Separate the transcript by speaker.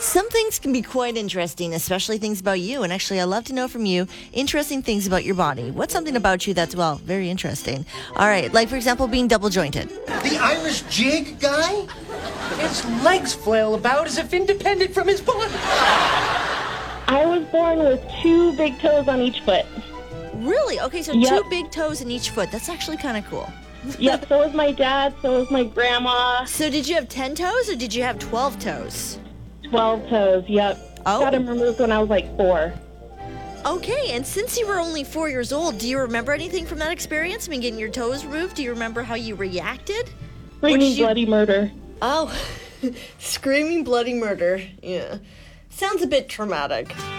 Speaker 1: Some things can be quite interesting, especially things about you. And actually, I love to know from you interesting things about your body. What's something about you that's, well, very interesting? All right, like, for example, being double jointed.
Speaker 2: The Irish jig guy?
Speaker 3: His legs flail about as if independent from his body.
Speaker 4: I was born with 2 big toes on each foot.
Speaker 1: Really? Okay, so
Speaker 4: Yep.
Speaker 1: 2 big toes in each foot. That's actually kind of cool.
Speaker 4: Yep, so was my dad, so was my grandma.
Speaker 1: So did you have 10 toes or did you have 12 toes?
Speaker 4: 12 toes, yep.
Speaker 1: Oh.
Speaker 4: Got them removed when I was like 4.
Speaker 1: Okay, and since you were only 4 years old, do you remember anything from that experience? I mean, getting your toes removed, do you remember how you reacted?
Speaker 4: Screaming bloody murder.
Speaker 1: Oh, screaming bloody murder. Yeah. Sounds a bit traumatic.